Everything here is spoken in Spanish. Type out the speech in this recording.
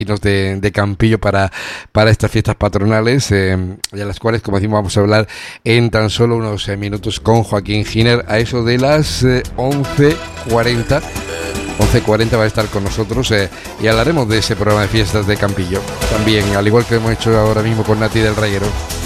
vinos de Campillo para estas fiestas patronales, de las cuales, como decimos, vamos a hablar en tan solo unos minutos con Joaquín Giner a eso de las 11:40. 11:40 va a estar con nosotros y hablaremos de ese programa de fiestas de Campillo. También, al igual que hemos hecho ahora mismo con Nati del Reguero.